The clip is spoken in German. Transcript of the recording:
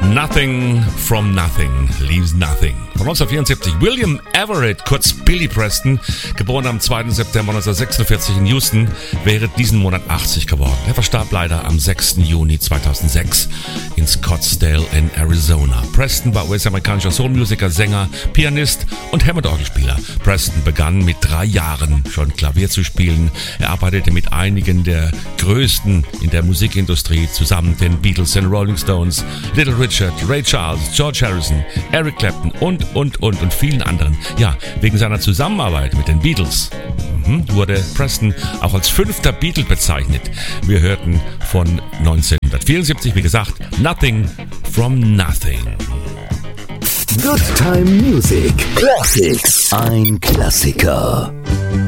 Nothing from Nothing leaves Nothing. Von 1974 William Everett, kurz Billy Preston, geboren am 2. September 1946 in Houston, wäre diesen Monat 80 geworden. Er verstarb leider am 6. Juni 2006 in Scottsdale in Arizona. Preston war US-amerikanischer Soulmusiker, Sänger, Pianist und Hammond-Orgelspieler. Preston begann mit 3 Jahren schon Klavier zu spielen. Er arbeitete mit einigen der Größten in der Musikindustrie zusammen, den Beatles, den Rolling Stones, Little Richard, Ray Charles, George Harrison, Eric Clapton und vielen anderen. Ja, wegen seiner Zusammenarbeit mit den Beatles wurde Preston auch als 5. Beatle bezeichnet. Wir hörten von 1974, wie gesagt, Nothing from Nothing. Good Time Music Classics. Ein Klassiker.